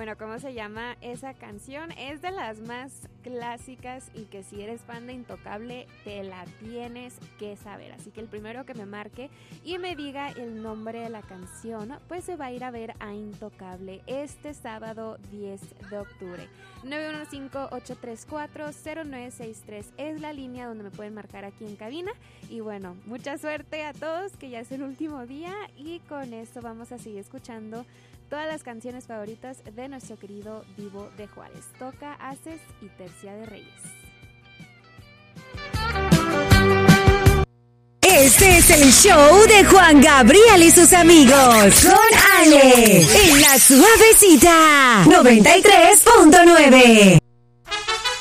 Bueno, ¿cómo se llama esa canción? Es de las más clásicas y que si eres fan de Intocable te la tienes que saber. Así que el primero que me marque y me diga el nombre de la canción, pues se va a ir a ver a Intocable este sábado 10 de octubre. 915-834-0963 es la línea donde me pueden marcar aquí en cabina. Y bueno, mucha suerte a todos, que ya es el último día, y con esto vamos a seguir escuchando todas las canciones favoritas de nuestro querido Divo de Juárez. Toca, Haces y Tercia de Reyes. Este es el show de Juan Gabriel y sus amigos. Con Ale, en La Suavecita 93.9.